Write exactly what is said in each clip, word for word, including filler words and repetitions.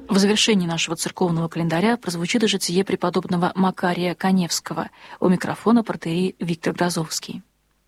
В завершении нашего церковного календаря прозвучит житие преподобного Макария Каневского. У микрофона протоиерей Виктор Грозовский.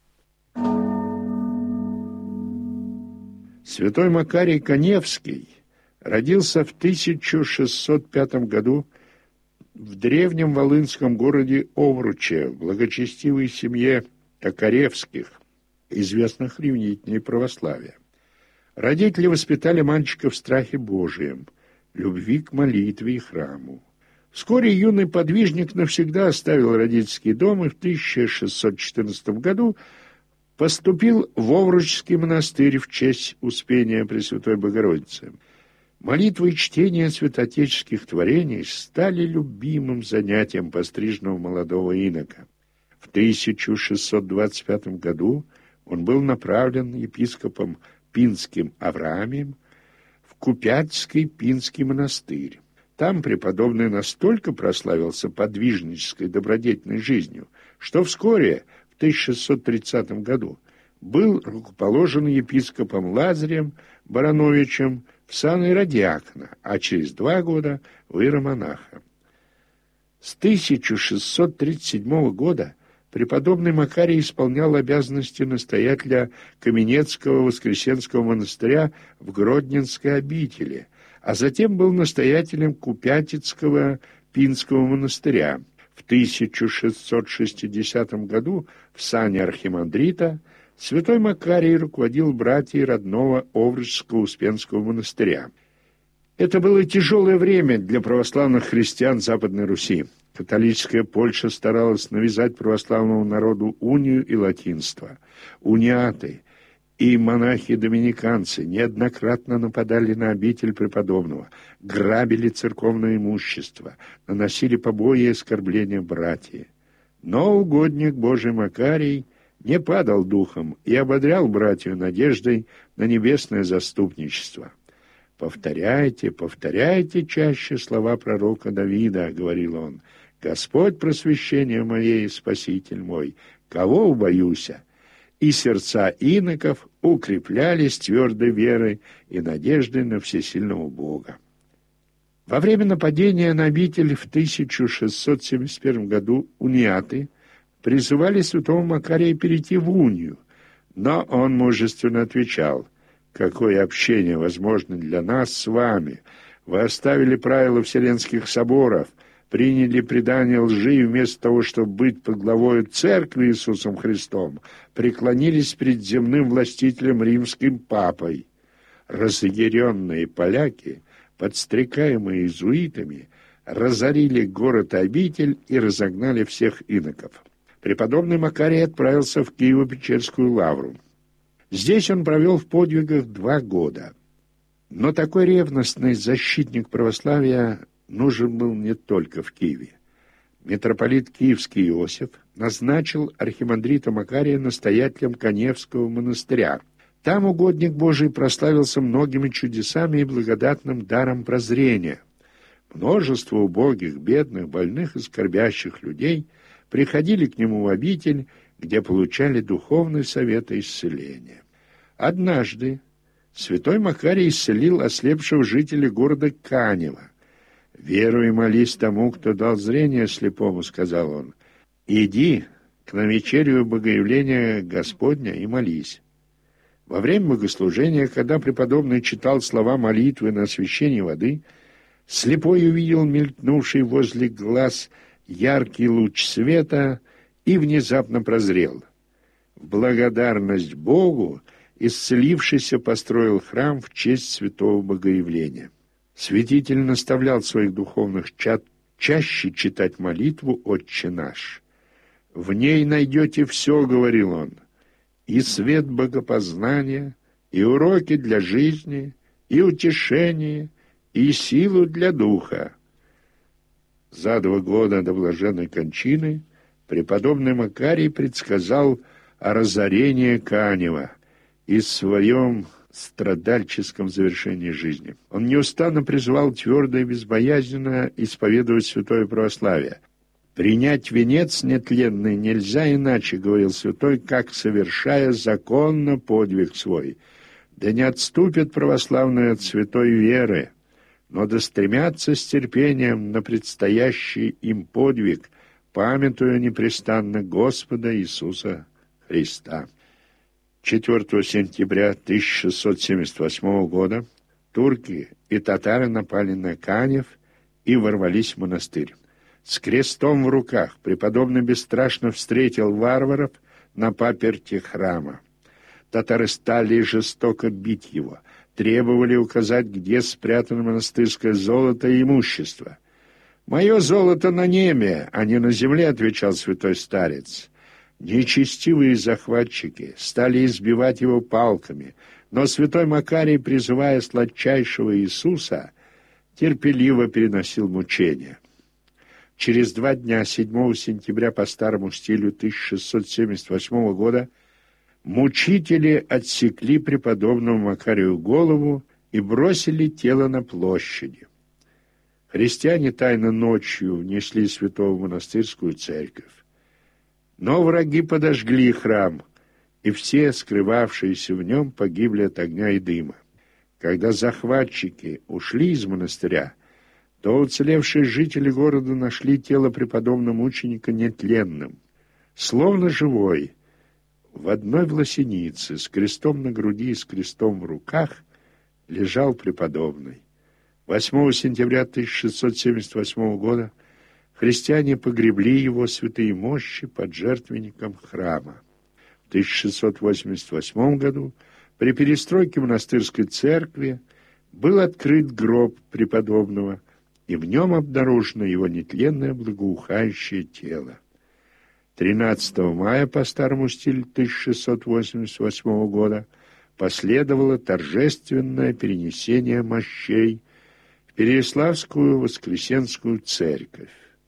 Святой Макарий Каневский родился в тысяча шестьсот пятом году в древнем волынском городе Овруче, в благочестивой семье Токаревских, известных ревнителей православия. Родители воспитали мальчика в страхе Божием, любви к молитве и храму. Вскоре юный подвижник навсегда оставил родительский дом и в тысяча шестьсот четырнадцатом году поступил в Овручский монастырь в честь Успения Пресвятой Богородицы. Молитва и чтение святоотеческих творений стали любимым занятием постриженного молодого инока. В тысяча шестьсот двадцать пятом году он был направлен епископом Пинским Авраамием в Купятский Пинский монастырь. Там преподобный настолько прославился подвижнической добродетельной жизнью, что вскоре, в тысяча шестьсот тридцатом году, был рукоположен епископом Лазарем Барановичем в сан иродиакона, а через два года в иеромонаха. С тысяча шестьсот тридцать седьмого года преподобный Макарий исполнял обязанности настоятеля Каменецкого Воскресенского монастыря в Гродненской обители, а затем был настоятелем Купятицкого Пинского монастыря. В тысяча шестьсот шестидесятом году в сане архимандрита святой Макарий руководил братьей родного Овручского Успенского монастыря. Это было тяжелое время для православных христиан Западной Руси. Католическая Польша старалась навязать православному народу унию и латинство. Униаты и монахи-доминиканцы неоднократно нападали на обитель преподобного, грабили церковное имущество, наносили побои и оскорбления братья. Но угодник Божий Макарий не падал духом и ободрял братью надеждой на небесное заступничество. «Повторяйте, повторяйте чаще слова пророка Давида», — говорил он, — «Господь просвещение мое и Спаситель мой, кого убоюся?» И сердца иноков укреплялись твердой верой и надеждой на всесильного Бога. Во время нападения на обитель в тысяча шестьсот семьдесят первом году униаты призывали святого Макария перейти в унию, но он мужественно отвечал: «Какое общение возможно для нас с вами? Вы оставили правила Вселенских соборов, приняли предание лжи и вместо того, чтобы быть под главою Церкви Иисусом Христом, преклонились перед земным властителем римским папой». Разъяренные поляки, подстрекаемые иезуитами, разорили город и обитель и разогнали всех иноков. Преподобный Макарий отправился в Киево-Печерскую лавру. Здесь он провел в подвигах два года. Но такой ревностный защитник православия нужен был не только в Киеве. Митрополит Киевский Иосиф назначил архимандрита Макария настоятелем Каневского монастыря. Там угодник Божий прославился многими чудесами и благодатным даром прозрения. Множество убогих, бедных, больных и скорбящих людей приходили к нему в обитель, где получали духовный совет и исцеление. Однажды святой Макарий исцелил ослепшего жителя города Канева. «Веруй и молись тому, кто дал зрение слепому», — сказал он. «Иди к навечерию богоявления Господня и молись». Во время богослужения, когда преподобный читал слова молитвы на освящение воды, слепой увидел мелькнувший возле глаз яркий луч света и внезапно прозрел. В благодарность Богу исцелившийся построил храм в честь святого Богоявления. Святитель наставлял своих духовных чад чаще читать молитву «Отче наш». «В ней найдете все», — говорил он, — «и свет богопознания, и уроки для жизни, и утешение, и силу для духа». За два года до блаженной кончины преподобный Макарий предсказал о разорении Канева и своем страдальческом завершении жизни. Он неустанно призывал твердо и безбоязненно исповедовать святое православие. «Принять венец нетленный нельзя иначе, — говорил святой, — как совершая законно подвиг свой. Да не отступят православные от святой веры. но да стремятся с терпением на предстоящий им подвиг, памятуя непрестанно Господа Иисуса Христа. четвёртого сентября тысяча шестьсот семьдесят восьмого года турки и татары напали на Канев и ворвались в монастырь. С крестом в руках преподобный бесстрашно встретил варваров на паперти храма. Татары стали жестоко бить его, требовали указать, где спрятано монастырское золото и имущество. «Мое золото на небе, а не на земле», — отвечал святой старец. Нечестивые захватчики стали избивать его палками, но святой Макарий, призывая сладчайшего Иисуса, терпеливо переносил мучения. Через два дня, седьмого сентября по старому стилю тысяча шестьсот семьдесят восьмого года, мучители отсекли преподобному Макарию голову и бросили тело на площади. Христиане тайно ночью внесли святого в монастырскую церковь. Но враги подожгли храм, и все, скрывавшиеся в нем, погибли от огня и дыма. Когда захватчики ушли из монастыря, то уцелевшие жители города нашли тело преподобного мученика нетленным, словно живой. В одной власенице с крестом на груди и с крестом в руках лежал преподобный. восьмого сентября тысяча шестьсот семьдесят восьмого года христиане погребли его святые мощи под жертвенником храма. В тысяча шестьсот восемьдесят восьмом году при перестройке монастырской церкви был открыт гроб преподобного, и в нем обнаружено его нетленное благоухающее тело. тринадцатого мая по старому стилю тысяча шестьсот восемьдесят восьмого года последовало торжественное перенесение мощей в Переяславскую Воскресенскую церковь.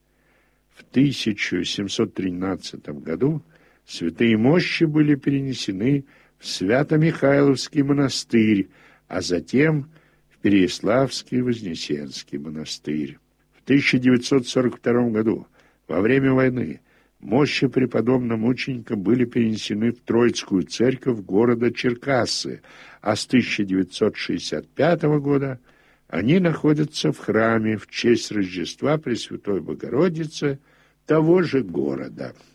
В тысяча семьсот тринадцатом году святые мощи были перенесены в Свято-Михайловский монастырь, а затем в Переяславский Вознесенский монастырь. В тысяча девятьсот сорок втором году, во время войны, мощи преподобного мученика были перенесены в Троицкую церковь города Черкассы, а с тысяча девятьсот шестьдесят пятого года они находятся в храме в честь Рождества Пресвятой Богородицы того же города.